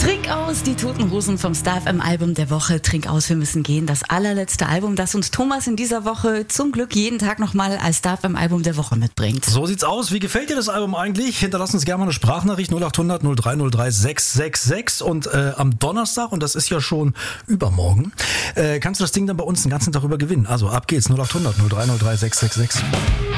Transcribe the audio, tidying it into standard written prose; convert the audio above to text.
Trink aus, die Toten Hosen vom Star FM Album der Woche. Trink aus, wir müssen gehen. Das allerletzte Album, das uns Thomas in dieser Woche zum Glück jeden Tag nochmal als Star FM Album der Woche mitbringt. So sieht's aus. Wie gefällt dir das Album eigentlich? Hinterlass uns gerne mal eine Sprachnachricht 0800 0303 666 und am Donnerstag, und das ist ja schon übermorgen, kannst du das Ding dann bei uns den ganzen Tag über gewinnen. Also ab geht's 0800 0303 666.